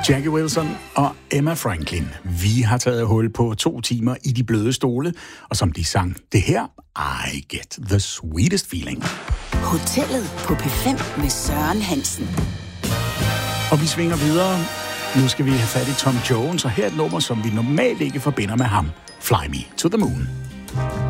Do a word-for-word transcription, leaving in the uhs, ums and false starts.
Jackie Wilson og Emma Franklin. Vi har taget hul på to timer i de bløde stole, og som de sang det her, I get the sweetest feeling. Hotellet på P fem med Søren Hansen. Og vi svinger videre. Nu skal vi have fat i Tom Jones, og her er et nummer, som vi normalt ikke forbinder med ham. Fly Me to the Moon.